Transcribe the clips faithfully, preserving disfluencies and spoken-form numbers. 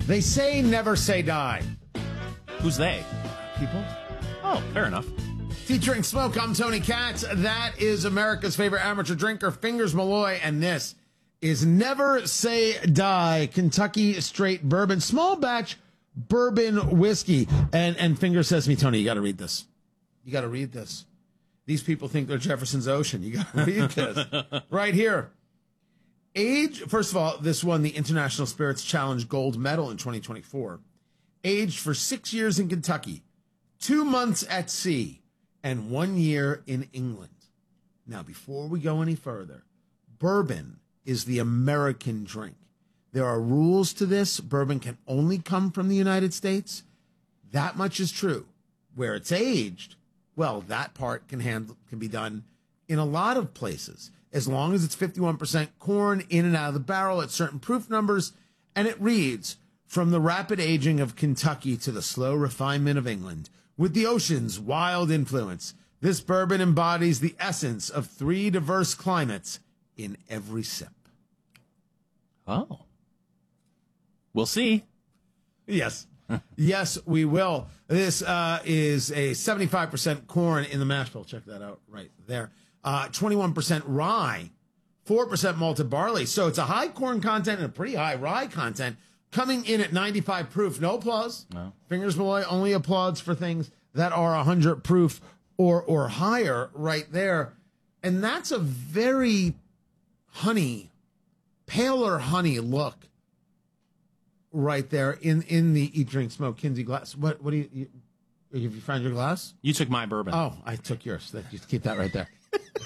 They say never say die. Who's they? People. Oh, fair enough. Featuring Smoke, I'm Tony Katz. That is America's favorite amateur drinker, Fingers Malloy, and this is Never Say Die Kentucky Straight Bourbon, small batch bourbon whiskey. And and Fingers says to me, Tony, you got to read this. You got to read this. These people think they're Jefferson's Ocean. You got to read this right here. Age, first of all, this won the International Spirits Challenge Gold Medal in twenty twenty-four. Aged for six years in Kentucky, two months at sea, and one year in England. Now, before we go any further, bourbon is the American drink. There are rules to this. Bourbon can only come from the United States. That much is true. Where it's aged, well, that part can handle, can be done in a lot of places, as long as it's fifty-one percent corn in and out of the barrel at certain proof numbers. And it reads, from the rapid aging of Kentucky to the slow refinement of England, with the ocean's wild influence, this bourbon embodies the essence of three diverse climates in every sip. Oh. We'll see. Yes. Yes, we will. This uh, is a seventy-five percent corn in the mash bill. Check that out right there. Uh, twenty-one percent rye, four percent malted barley. So it's a high corn content and a pretty high rye content, coming in at ninety-five proof. No applause. No. Fingers Malloy only applauds for things that are one hundred proof or or higher right there. And that's a very honey, paler honey look right there in, in the Eat, Drink, Smoke Kinsey glass. What what do you, you have you found your glass? You took my bourbon. Oh, I took yours. Just keep that right there.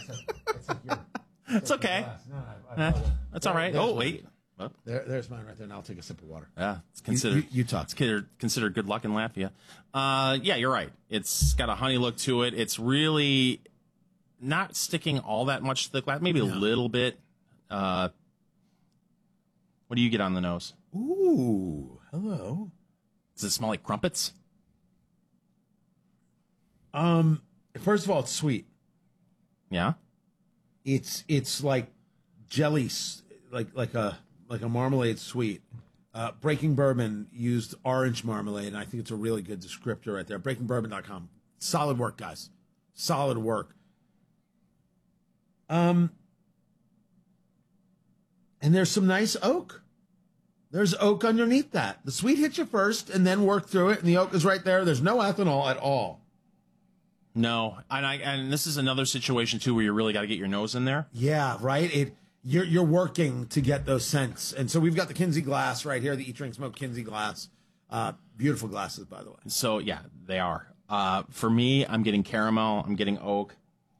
It's okay. No, I, I Eh, that's all right. There's Oh, mine. wait. Oh, There, there's mine right there. Now I'll take a sip of water. yeah, it's considered. You- you talk. It's considered, considered good luck in Latvia. Uh, yeah, you're right. It's got a honey look to it. It's really not sticking all that much to the glass. Maybe a little bit. Uh, what do you get on the nose? Ooh, hello. Does it smell like crumpets? Um, first of all, it's sweet. Yeah. It's it's like jelly, s- like like a like a marmalade sweet. Uh, Breaking Bourbon used orange marmalade, and I think it's a really good descriptor right there. breaking bourbon dot com. Solid work, guys. Solid work. Um, and there's some nice oak. There's oak underneath that. The sweet hits you first, and then work through it, and the oak is right there. There's no ethanol at all. No, and I and this is another situation too where you really got to get your nose in there. Yeah, right. It you're you're working to get those scents, and so we've got the Kinsey glass right here, the Eat, Drink, Smoke Kinsey glass. Uh, beautiful glasses, by the way. So yeah, they are. Uh, for me, I'm getting caramel. I'm getting oak,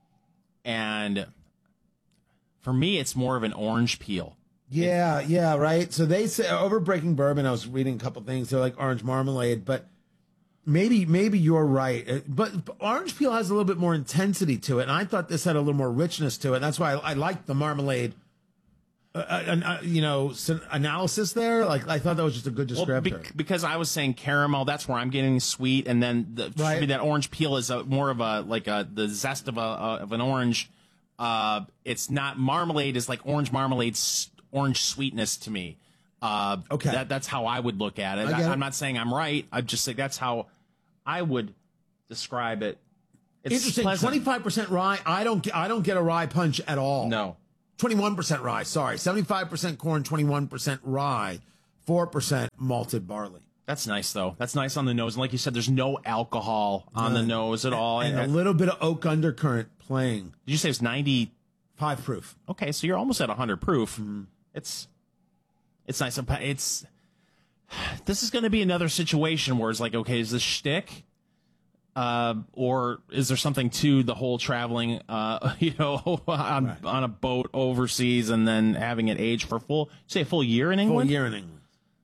and for me, it's more of an orange peel. Yeah, yeah, right. So they say over Breaking Bourbon, I was reading a couple things. They're like orange marmalade, but maybe maybe you're right. Uh, But, but orange peel has a little bit more intensity to it, and I thought this had a little more richness to it. That's why I, I liked the marmalade. Uh, uh, uh, you know, syn- analysis there. Like I thought that was just a good Well, descriptor. bec- because I was saying caramel, that's where I'm getting sweet, and then the, Right. for me, that orange peel is a, more of a like a the zest of a uh, of an orange. Uh, it's not marmalade is like orange marmalade, s- orange sweetness to me. Uh, Okay. that that's how I would look at it. I get I, it. I'm not saying I'm right. I'm just saying that's how I would describe it. It's Interesting. pleasant. Twenty-five percent rye. I don't. Get, I don't get a rye punch at all. No. Twenty-one percent rye. Sorry. Seventy-five percent corn. Twenty-one percent rye. Four percent malted barley. That's nice though. That's nice on the nose, and like you said, there's no alcohol on the None. nose at all. And And- a little bit of oak undercurrent playing. did you say it's ninety? Five proof. Okay, so you're almost at one hundred proof. Mm-hmm. It's it's nice. It's this is going to be another situation where it's like, okay, is this shtick, uh, or is there something to the whole traveling, uh, you know, on Right. on a boat overseas and then having it age for full, say a full year in Full England? year in England.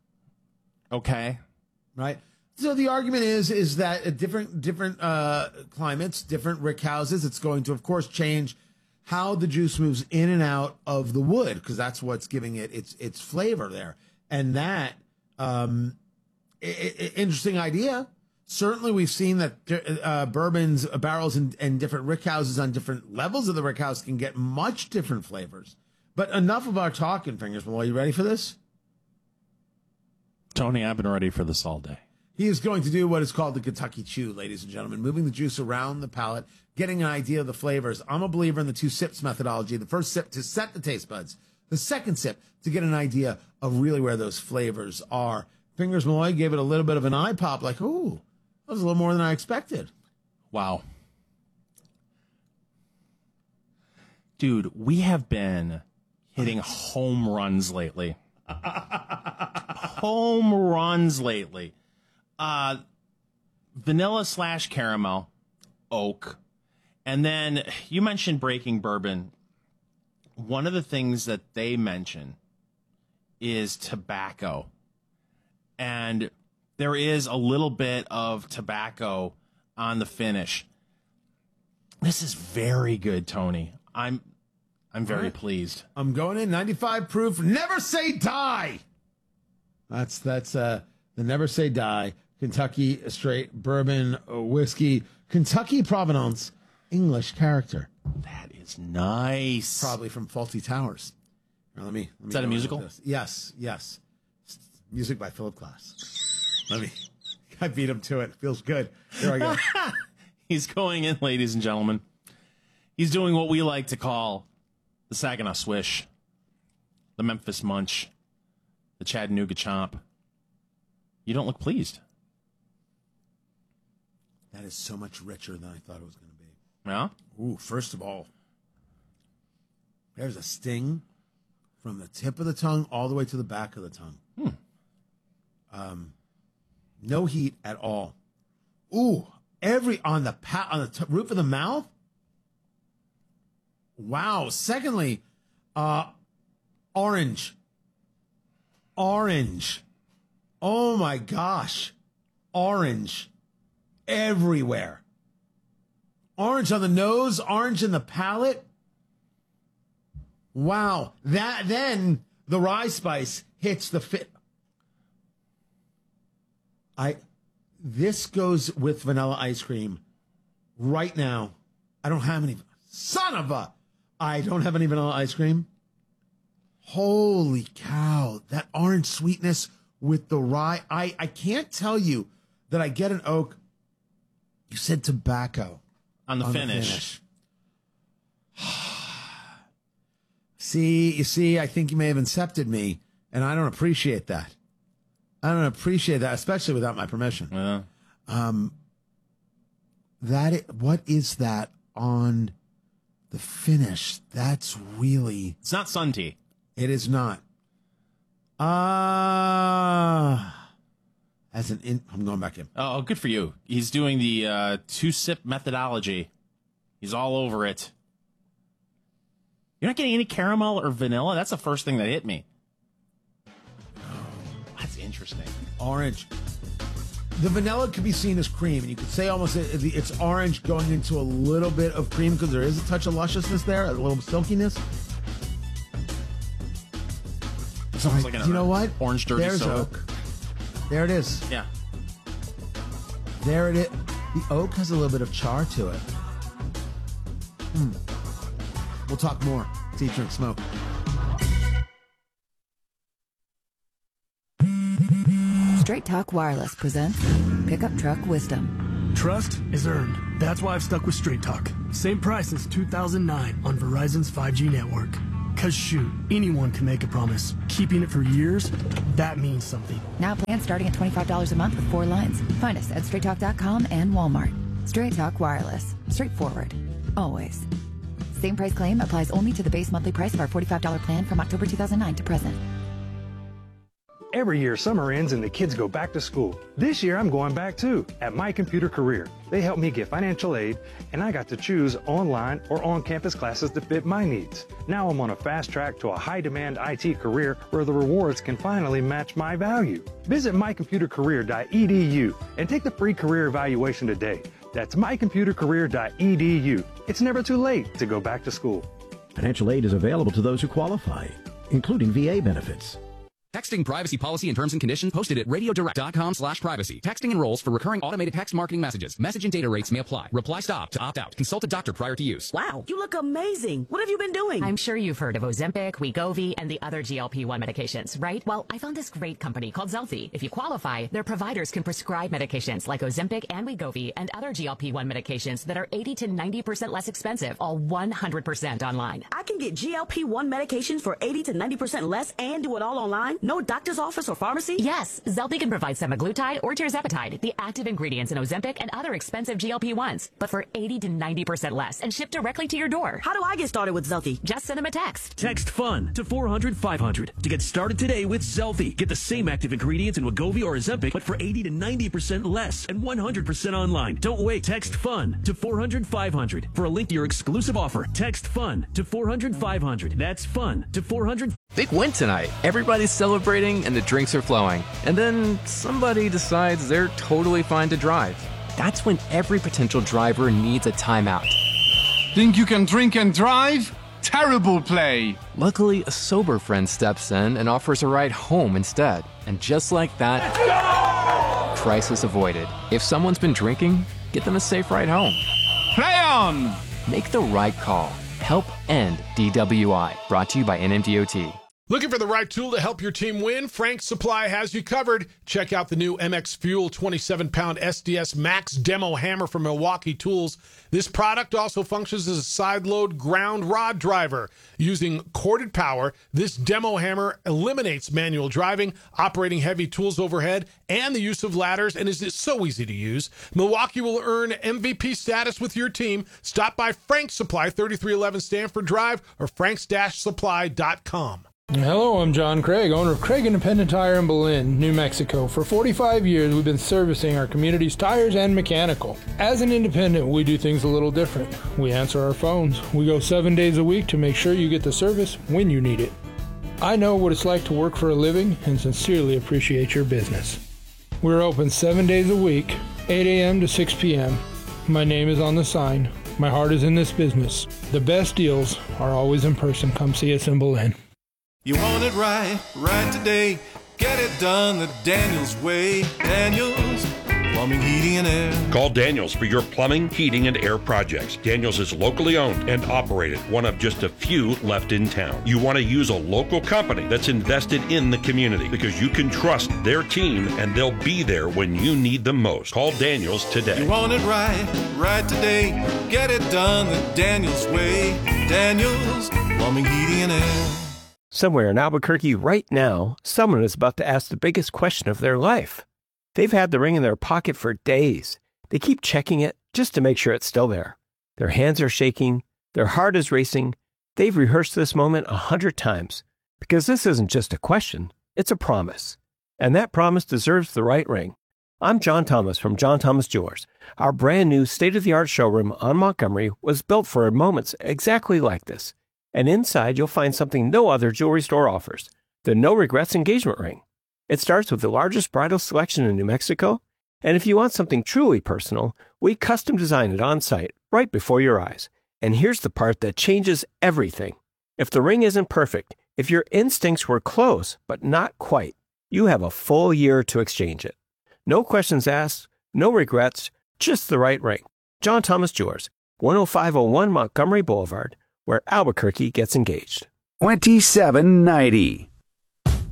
Okay, Right. So the argument is is that at different different uh, climates, different rick houses, it's going to, of course, change how the juice moves in and out of the wood, because that's what's giving it its its flavor there. And that um, I- I- interesting idea. Certainly, we've seen that uh, bourbons, uh, barrels, and, and different rick houses on different levels of the rick house can get much different flavors. But enough of our talking, Fingers Malloy. You ready for this? Tony, I've been ready for this all day. He is going to do what is called the Kentucky Chew, ladies and gentlemen, moving the juice around the palate, getting an idea of the flavors. I'm a believer in the two sips methodology. The first sip to set the taste buds. The second sip to get an idea of really where those flavors are. Fingers Malloy gave it a little bit of an eye pop, like, ooh, that was a little more than I expected. Wow. Dude, we have been hitting home runs lately. Home runs lately. Uh, vanilla slash caramel, oak. And then you mentioned breaking bourbon. One of the things that they mention is tobacco. And there is a little bit of tobacco on the finish. This is very good, Tony. I'm I'm very right. pleased. I'm going in ninety-five proof. Never say die. That's that's uh the Never Say Die Kentucky straight bourbon whiskey, Kentucky provenance, English character. That is nice. Probably from Faulty Towers. Now, let me, let me is that a musical? Yes, yes. Music by Philip Glass. Let me. I beat him to it. Feels good. Here I go. He's going in, ladies and gentlemen. He's doing what we like to call the Saginaw Swish, the Memphis Munch, the Chattanooga Chomp. You don't look pleased. That is so much richer than I thought it was going to be. Yeah? Ooh, first of all, there's a sting from the tip of the tongue all the way to the back of the tongue. Hmm. Um, no heat at all. Ooh, every on the pa- on the t- roof of the mouth. Wow. Secondly, uh, orange. Orange. Oh my gosh. Orange everywhere. Orange on the nose, orange in the palate. Wow. That then the rye spice hits the fit. I this goes with vanilla ice cream right now. I don't have any. Son of a I don't have any vanilla ice cream. Holy cow. That orange sweetness with the rye. I, I can't tell you that I get an oak. You said tobacco. On the on finish. The finish. See, you see, I think you may have incepted me, and I don't appreciate that. I don't appreciate that, especially without my permission. Yeah. Um, that is, what is that on the finish? That's really... It's not sun tea. It is not. Ah... Uh, As an in, I'm going back in. Oh, good for you. He's doing the uh, two-sip methodology. He's all over it. You're not getting any caramel or vanilla? That's the first thing that hit me. That's interesting. Orange. The vanilla could be seen as cream, and you could say almost it's orange going into a little bit of cream because there is a touch of lusciousness there, a little silkiness. It's almost like an you know what? Orange dirty There's soda. oak. There it is. Yeah. There it is. The oak has a little bit of char to it. Hmm. We'll talk more. It's Eat, Drink, Smoke. Straight Talk Wireless presents Pickup Truck Wisdom. Trust is earned. That's why I've stuck with Straight Talk. Same price since two thousand nine on Verizon's five G network. Cause shoot, anyone can make a promise. Keeping it for years, that means something. Now plans starting at twenty-five dollars a month with four lines. Find us at straight talk dot com and Walmart. Straight Talk Wireless. Straightforward. Always. Same price claim applies only to the base monthly price of our forty-five dollars plan from October two thousand nine to present. Every year, summer ends and the kids go back to school. This year, I'm going back too, at My Computer Career. They helped me get financial aid, and I got to choose online or on-campus classes that fit my needs. Now I'm on a fast track to a high-demand I T career where the rewards can finally match my value. Visit my computer career dot e d u and take the free career evaluation today. That's my computer career dot e d u. It's never too late to go back to school. Financial aid is available to those who qualify, including V A benefits. Texting privacy policy and terms and conditions posted at radiodirect.com slash privacy. Texting enrolls for recurring automated text marketing messages. Message and data rates may apply. Reply stop to opt out. Consult a doctor prior to use. Wow, you look amazing. What have you been doing? I'm sure you've heard of Ozempic, Wegovy, and the other G L P one medications, right? Well, I found this great company called Zelfie. If you qualify, their providers can prescribe medications like Ozempic and Wegovy and other G L P one medications that are eighty to ninety percent less expensive, all one hundred percent online. I can get G L P one medications for eighty to ninety percent less and do it all online? No doctor's office or pharmacy? Yes, Zelfie can provide semaglutide or tirzepatide, the active ingredients in Ozempic and other expensive G L P ones, but for eighty to ninety percent less and shipped directly to your door. How do I get started with Zelfie? Just send them a text. Text FUN to four hundred five hundred to get started today with Zelfie. Get the same active ingredients in Wegovy or Ozempic, but for eighty to ninety percent less and one hundred percent online. Don't wait. Text FUN to four hundred five hundred for a link to your exclusive offer. Text FUN to four hundred five hundred. That's FUN to four hundred. Big win tonight. Everybody's celebrating and the drinks are flowing. And then somebody decides they're totally fine to drive. That's when every potential driver needs a timeout. Think you can drink and drive? Terrible play. Luckily, a sober friend steps in and offers a ride home instead. And just like that, crisis avoided. If someone's been drinking, get them a safe ride home. Play on! Make the right call. Help end D W I. Brought to you by N M D O T. Looking for the right tool to help your team win? Frank's Supply has you covered. Check out the new M X Fuel twenty-seven pound S D S Max Demo Hammer from Milwaukee Tools. This product also functions as a side-load ground rod driver. Using corded power, this demo hammer eliminates manual driving, operating heavy tools overhead, and the use of ladders, and is so easy to use. Milwaukee will earn M V P status with your team. Stop by Frank's Supply, thirty-three eleven Stanford Drive, or franks dash supply dot com. Hello, I'm John Craig, owner of Craig Independent Tire in Belen, New Mexico. For forty-five years, we've been servicing our community's tires and mechanical. As an independent, we do things a little different. We answer our phones. We go seven days a week to make sure you get the service when you need it. I know what it's like to work for a living and sincerely appreciate your business. We're open seven days a week, eight a.m. to six p.m. My name is on the sign. My heart is in this business. The best deals are always in person. Come see us in Belen. You want it right, right today. Get it done the Daniels way. Daniels Plumbing, Heating, and Air. Call Daniels for your plumbing, heating, and air projects. Daniels is locally owned and operated, one of just a few left in town. You want to use a local company that's invested in the community because you can trust their team and they'll be there when you need them most. Call Daniels today. You want it right, right today. Get it done the Daniels way. Daniels Plumbing, Heating, and Air. Somewhere in Albuquerque right now, someone is about to ask the biggest question of their life. They've had the ring in their pocket for days. They keep checking it just to make sure it's still there. Their hands are shaking. Their heart is racing. They've rehearsed this moment a hundred times because this isn't just a question. It's a promise. And that promise deserves the right ring. I'm John Thomas from John Thomas Jewelers. Our brand new state-of-the-art showroom on Montgomery was built for moments exactly like this. And inside, you'll find something no other jewelry store offers, the No Regrets engagement ring. It starts with the largest bridal selection in New Mexico, and if you want something truly personal, we custom design it on site, right before your eyes. And here's the part that changes everything. If the ring isn't perfect, if your instincts were close, but not quite, you have a full year to exchange it. No questions asked, no regrets, just the right ring. John Thomas Jewelers, one oh five oh one Montgomery Boulevard, where Albuquerque gets engaged. twenty-seven ninety.